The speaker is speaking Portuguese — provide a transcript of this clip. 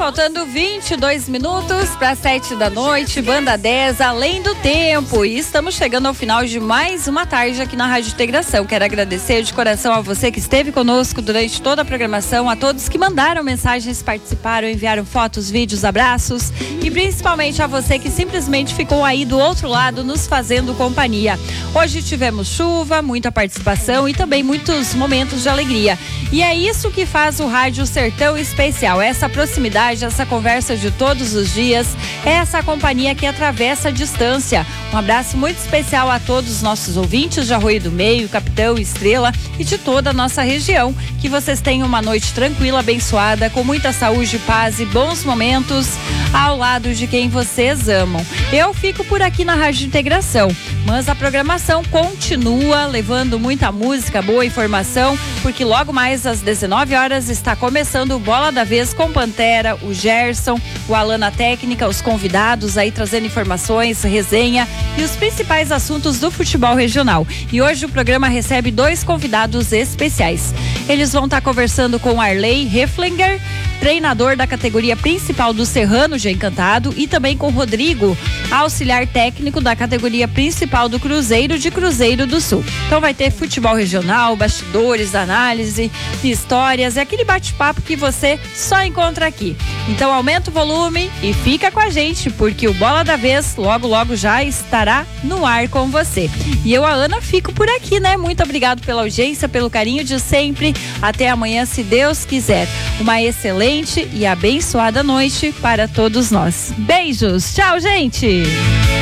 faltando 22 minutos para 7 da noite, Banda 10, Além do Tempo. E estamos chegando ao final de mais uma tarde aqui na Rádio Integração. Quero agradecer de coração a você que esteve conosco durante toda a programação, a todos que mandaram mensagens, participaram, enviaram fotos, vídeos, abraços e principalmente a você que simplesmente ficou aí do outro lado nos fazendo companhia. Hoje tivemos chuva, muita participação e também muitos momentos de alegria. E é isso que faz o Rádio Sertão especial, essa proximidade, essa conversa de todos os dias, essa companhia que atravessa a distância. Um abraço muito especial a todos os nossos ouvintes de Arroio do Meio, Capitão, Estrela e de toda a nossa região. Que vocês tenham uma noite tranquila, abençoada, com muita saúde, paz e bons momentos ao lado de quem vocês amam. Eu fico por aqui na Rádio Integração, mas a programação continua levando muita música, boa informação, porque logo mais às 19 horas está começando o Bola da Vez com Pantera, o Gerson, o Alan na técnica, os convidados aí trazendo informações, resenha e os principais assuntos do futebol regional. E hoje o programa recebe 2 convidados especiais. Eles vão estar conversando com Arley Heflinger, treinador da categoria principal do Serrano de Encantado, e também com Rodrigo, auxiliar técnico da categoria principal do Cruzeiro de Cruzeiro do Sul. Então vai ter futebol regional, bastidores, análise, histórias, é aquele bate-papo que você só encontra aqui. Então aumenta o volume e fica com a gente, porque o Bola da Vez logo logo já estará no ar com você. E eu, a Ana, fico por aqui, né? Muito obrigado pela audiência, pelo carinho de sempre. Até amanhã, se Deus quiser. Uma excelente e abençoada noite para todos nós. Beijos, tchau, gente!